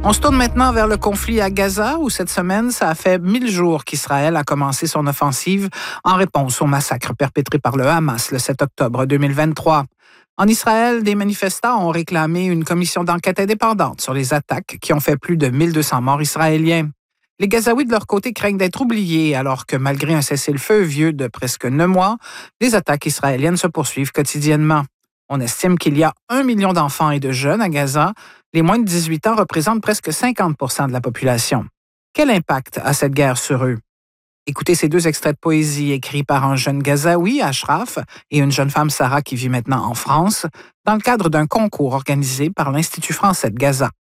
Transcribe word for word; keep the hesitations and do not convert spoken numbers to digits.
On se tourne maintenant vers le conflit à Gaza, où cette semaine, ça a fait mille jours qu'Israël a commencé son offensive en réponse au massacre perpétré par le Hamas le sept octobre deux mille vingt-trois. En Israël, des manifestants ont réclamé une commission d'enquête indépendante sur les attaques qui ont fait plus de mille deux cents morts israéliens. Les Gazaouis, de leur côté, craignent d'être oubliés, alors que malgré un cessez-le-feu vieux de presque neuf mois, les attaques israéliennes se poursuivent quotidiennement. On estime qu'il y a un million d'enfants et de jeunes à Gaza. Les moins de dix-huit ans représentent presque cinquante pour cent de la population. Quel impact a cette guerre sur eux? Écoutez ces deux extraits de poésie écrits par un jeune Gazaoui, Ashraf, et une jeune femme, Sarah, qui vit maintenant en France, dans le cadre d'un concours organisé par l'Institut français de Gaza.